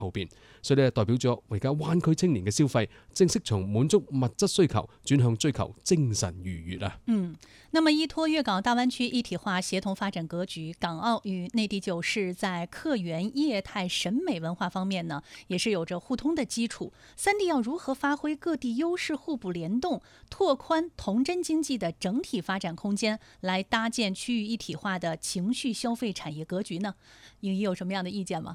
後邊，所以咧代表咗而家灣區青年嘅消費正式從滿足物質需求轉向追求精神愉悅啊。 那麼依託粵港大灣區一體化協同發展格局，港澳與內地九市在客源、業態、審美文化方面呢，也是有着互通的基礎。三地要如何發揮各地優勢互補聯動，拓寬童真經濟的整體發展空間，來搭建區域一體化的情緒消費產業格局呢？你有什麼樣的意見嗎？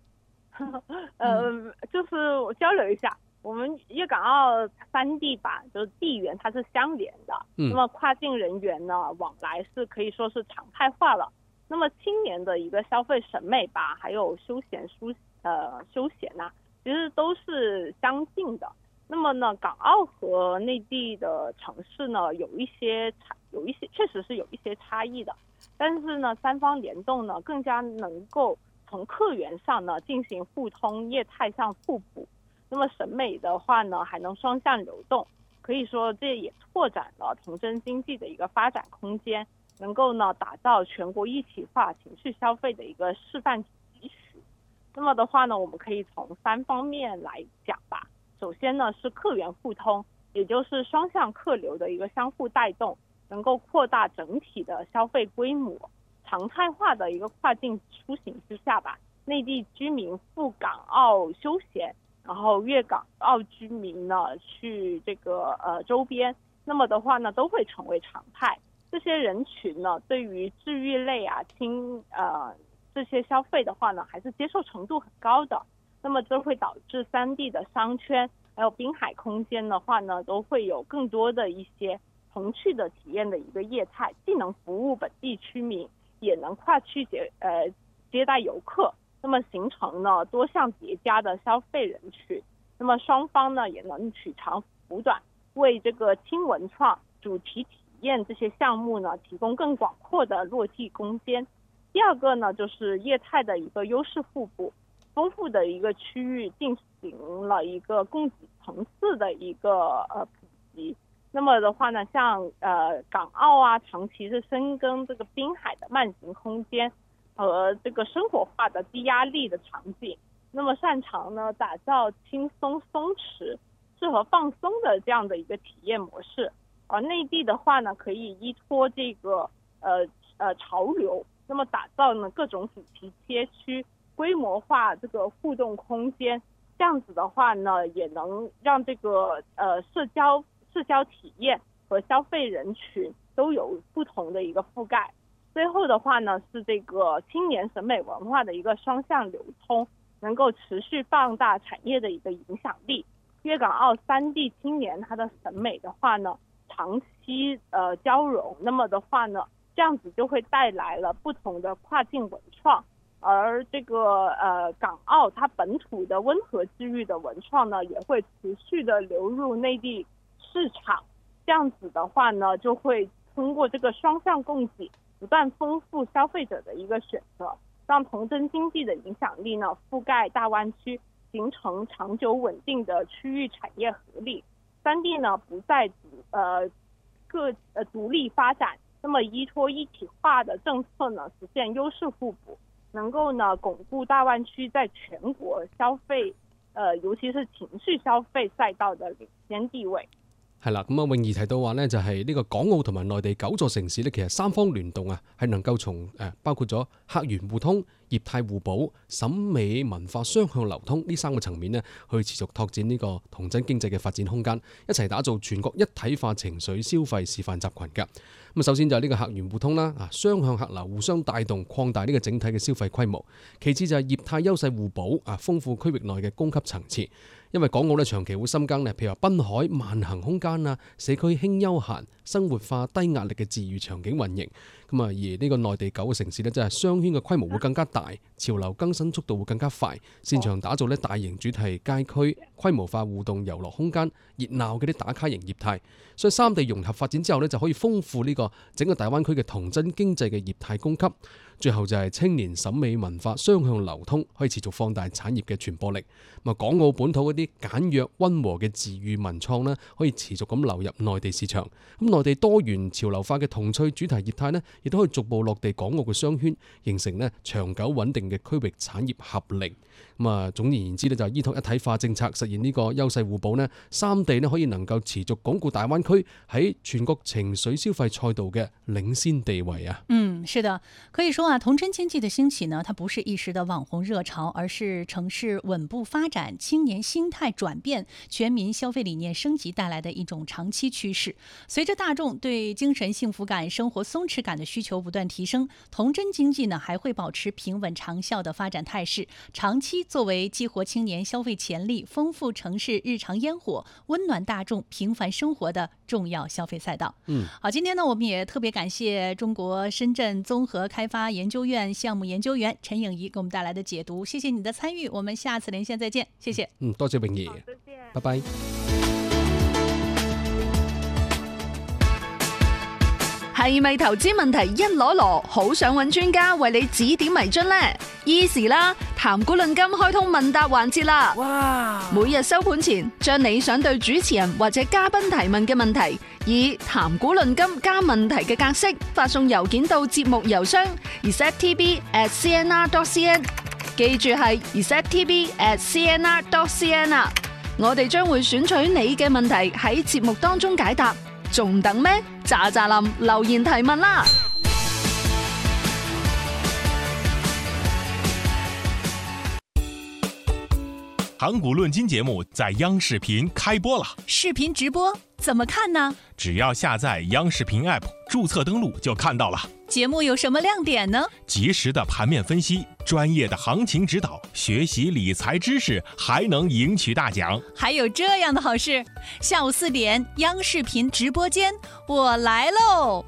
就是我交流一下，我們粵港澳三地吧，就是地緣它是相連的，那麼跨境人員呢往來是可以說是常態化了。那麼青年的一個消費審美吧，還有休閒啊，其實都是相近的。那麼呢，港澳和內地的城市呢，有一些確實是有一些差異的，但是呢，三方聯動呢，更加能夠從客源上呢進行互通，業態上互補。那麼審美的話呢，還能雙向流動，可以說這也拓展了童真經濟的一個發展空間，能夠呢打造全國一體化情緒消費的一個示範期許。那麼的話呢，我們可以從三方面來講吧。首先呢是客源互通，也就是雙向客流的一個相互帶動，能夠擴大整體的消費規模。常態化的一個跨境出行之下吧，內地居民赴港澳休閒，然後粵港澳居民呢去這個周邊，那麼的話呢都會成為常態。這些人群呢對於治癒類啊這些消費的話呢還是接受程度很高的，那麼這會導致三地的商圈還有濱海空間的話呢都會有更多的一些童趣的體驗的一個業態，既能服務本地居民，也能跨區接待遊客，那麼形成呢多項疊加的消費人群，那麼雙方呢也能取長補短，為這個輕文創主題體驗這些項目呢提供更廣闊的落地空間。第二個呢就是業態的一個優勢互補，豐富的一個區域進行了一個供給層次的一個普及。那麼的話呢，像港澳啊，長期是深耕這個濱海的慢行空間和這個生活化的低壓力的場景，那麼擅長呢打造輕鬆鬆弛、適合放鬆的這樣的一個體驗模式。而內地的話呢，可以依託這個潮流，那麼打造呢各種主題街區、規模化這個互動空間，這樣子的話呢，也能讓這個社交體驗和消費人群都有不同的一個覆蓋。最後的話呢，是這個青年審美文化的一個雙向流通，能夠持續放大產業的一個影響力。粵港澳三地青年它的審美的話呢，長期交融，那麼的話呢，這樣子就會帶來了不同的跨境文創。而這個港澳它本土的溫和治癒的文創呢，也會持續的流入內地市場。這樣子的話呢，就會通過這個雙向供給，不斷豐富消費者的一個選擇，讓童真經濟的影響力呢覆蓋大灣區，形成長久穩定的區域產業合力。三地呢不再各獨立發展，那麼依託一體化的政策呢，實現優勢互補，能夠呢鞏固大灣區在全國消費，尤其是情緒消費賽道的領先地位。 係啦，咁啊，泳兒提到話呢，就係呢個港澳同埋內地9座城市呢，其實三方聯動啊，係能夠從包括咗客源互通、業態互補、審美文化雙向流通呢3個層面呢，去持續拓展呢個童真經濟嘅發展空間，一齊打造全國一體化情緒消費示範集群㗎。咁首先就係呢個客源互通啦，雙向客流互相帶動，擴大呢個整體嘅消費規模。其次就係業態優勢互補，豐富區域內嘅供給層次。因為港澳咧長期會深耕譬如話濱海慢行空間啊、社區輕休閒、生活化低壓力嘅治癒場景運營。咁而呢個內地9個城市咧，真係商圈嘅規模會更加大，潮流更新速度會更加快，擅長打造大型主題街區、規模化互動遊樂空間、熱鬧嘅啲打卡型業態。所以三地融合發展之後咧，就可以豐富呢個整個大灣區嘅童真經濟嘅業態供給。最後就係青年審美文化雙向流通，可以持續放大產業嘅傳播力。港澳本土嗰啲簡約溫和嘅治癒文創呢，可以持續咁流入內地市場。咁內地多元潮流化嘅童趣主題業態呢，亦都可以逐步落地港澳嘅商圈，形成呢長久穩定定嘅區域產業合力。咁啊，總而言之咧，就依託一體化政策實現呢個優勢互補呢，三地呢可以能夠持續鞏固大灣區喺全國情緒消費賽道嘅領先地位啊。 是的，可以說啊，童真經濟的興起呢，它不是一時的網紅熱潮，而是城市穩步發展、青年心態轉變、全民消費理念升級帶來的一種長期趨勢。隨着大眾對精神幸福感、生活鬆弛感的需求不斷提升，童真經濟呢還會保持平穩長效的發展態勢，長期作為激活青年消費潛力、豐富城市日常煙火、溫暖大眾平凡生活的重要消費賽道。好，今天呢，我們也特別感謝中國深圳綜合開發研究院項目研究員陳穎儀給我們帶來的解讀。謝謝你的參與，我們下次連線再見。謝謝。 多謝穎儀，拜拜。 係咪投資問題一籮籮，好想揾專家為你指點迷津呢？Easy 啦，談股論金開通問答環節啦！哇！每日收盤前，將你想對主持人或者嘉賓提問嘅問題，以談股論金加問題嘅格式發送郵件到節目郵箱 resettv@cnr.cn， 記住係 resettv@cnr.cn 啊！我哋將會選取你嘅問題喺節目當中解答。仲等咩？喳喳林留言提問啦！ 談股論金節目在央視頻開播了， 視頻直播怎麼看呢？ 只要下載央視頻 App， 註冊登錄就看到了。 節目有什麼亮點呢？ 及時的盤面分析，專業的行情指導，學習理財知識，還能贏取大獎。 還有這樣的好事，下午4點央視頻直播間，我來嘍！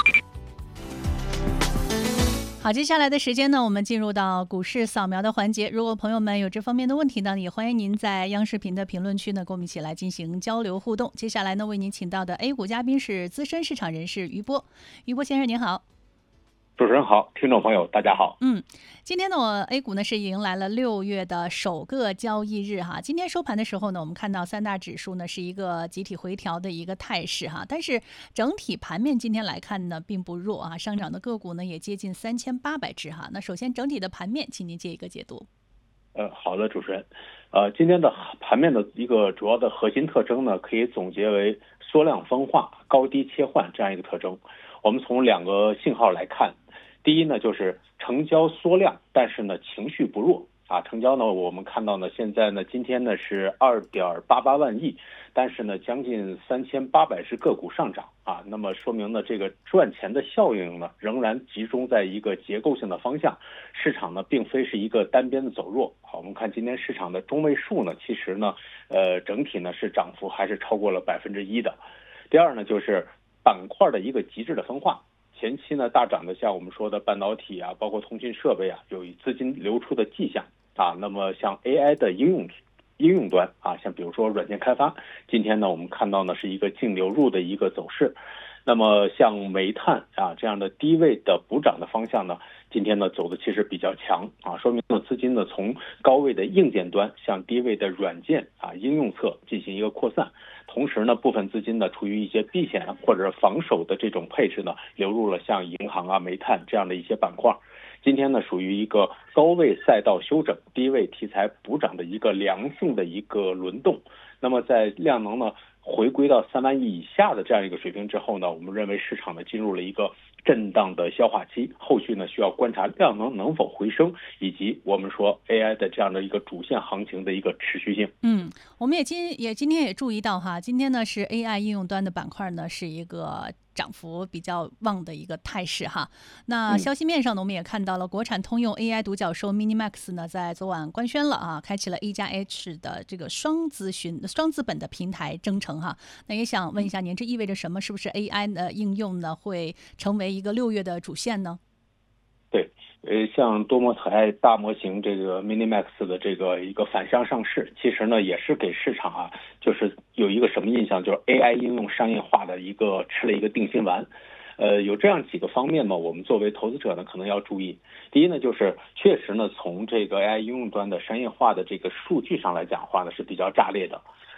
好，接下來的時間呢，我們進入到股市掃描的環節。如果朋友們有這方面的問題呢，也歡迎您在央視頻的評論區呢，跟我們一起來進行交流互動。接下來呢，為您請到的 A 股嘉賓是資深市場人士余波。余波先生您好。 主持人好，聽眾朋友大家好。 今天呢，A 股呢是迎來了6月的首個交易日哈。今天收盤的時候呢，我們看到三大指數呢是一個集體回調的一個態勢哈。但是整體盤面今天來看呢，並不弱啊，上漲的個股呢也接近3800隻哈。那首先整體的盤面，請您借一個解讀。 好的，主持人。今天的盤面的一個主要的核心特徵呢，可以總結為縮量分化、高低切換這樣一個特徵。我們從兩個信號來看。第一呢，就是成交縮量，但是呢情緒不弱啊。成交呢，我們看到呢，現在呢，今天呢是2.88萬億，但是呢將近3800隻個股上漲啊。那麼說明呢，這個賺錢的效應呢仍然集中在一個結構性的方向，市場呢並非是一個單邊的走弱。好，我們看今天市場的中位數呢，其實呢，整體呢是漲幅還是超過了1%的。第二呢，就是板塊的一個極致的分化。前期呢大漲的，像我們說的半導體啊，包括通訊設備啊，有資金流出的跡象啊。那麼像 AI 的應用端啊，像比如說軟件開發，今天呢我們看到呢是一個淨流入的一個走勢。那麼像煤炭啊這樣的低位的補漲的方向呢，今天呢走的其實比較強啊，說明呢資金呢從高位的硬件端向低位的軟件啊應用側進行一個擴散。同時呢，部分資金呢出於一些避險或者防守的這種配置呢，流入了像銀行啊、煤炭這樣的一些板塊。今天呢，屬於一個高位賽道休整、低位題材補漲的一個良性的一個輪動。那麼在量能呢回歸到3萬億以下的這樣一個水平之後呢，我們認為市場呢進入了一個震盪的消化期，後續呢需要觀察量能能否回升，以及我們說 AI 的這樣的一個主線行情的一個持續性。 我們今天也注意到哈，今天呢是 AI 應用端的板塊呢是一個漲幅比較旺的一個態勢哈。那消息面上呢，我們也看到了國產通用 AI 獨角獸 MiniMax 呢在昨晚官宣了啊，開啟了 A+H 的這個雙資本的平台征程哈。那也想問一下您，這意味着什麼？是不是 AI 的應用呢會成為一個6月的主線呢？ 對，像多模態大模型這個 MiniMax 的這個一個反向上市，其實呢也是給市場啊，就是有一個什麼印象，就是 AI 應用商業化的一個吃了一個定心丸。有這樣幾個方面嘛，我們作為投資者呢可能要注意。第一呢，就是確實呢從這個 AI 應用端的商業化的這個數據上來講的話呢是比較炸裂的。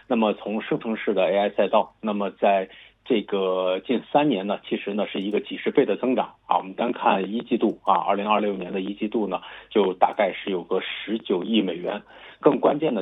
那么从生成式的 AI 赛道，那么在这个近3年呢，其实呢是一个几十倍的增长啊。我们单看一季度啊，2026年的一季度呢，就大概是有个19亿美元。更关键的